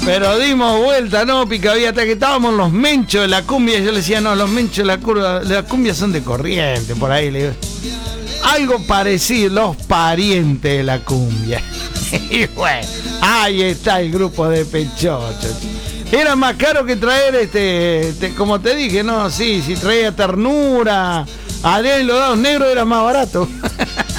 Pero dimos vuelta, no, Picabía, hasta que estábamos los menchos de la cumbia. Yo le decía, no, los menchos de la cumbia son de Corrientes, por ahí. Le digo, algo parecido, los parientes de la cumbia. Y bueno, ahí está el grupo de Pechochos. Era más caro que traer, como te dije, no, sí, si traía ternura, Adrián y los dados negros era más barato.